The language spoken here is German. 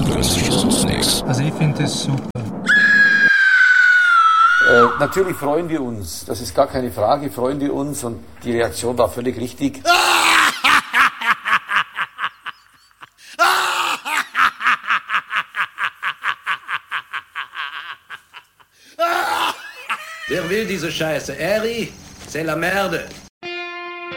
interessiert uns nichts. Also ich finde das super. Natürlich freuen wir uns, das ist gar keine Frage, freuen wir uns und die Reaktion war völlig richtig. Wer will diese Scheiße? Eri, c'est la merde.